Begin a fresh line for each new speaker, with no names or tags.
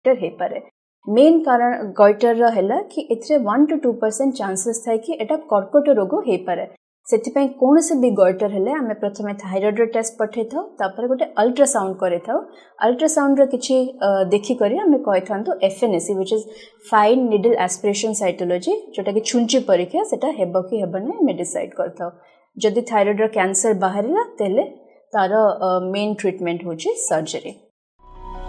Goitre हे पारे। Main कारण goitre रो हैला कि एथरे 1 to 2% चांसेस थाए कि एटा कर्कट रोग हे पारे। सेथिपई कोन से भी गॉइटर हेले आमे प्रथमे थायराइड रो टेस्ट पठे थाउ, तापर गोटे अल्ट्रासाउंड करे थाउ। अल्ट्रासाउंड रो किछि देखि करी आमे कहि थांतो FNAC which is fine needle aspiration cytology, जोटा कि छुंची परीक्षा सेटा हेबो कि हेबो नै मे डिसाइड करथाउ। जदि थायराइड रो कैंसर बाहरिला तेले तार मेन ट्रीटमेंट होची सर्जरी।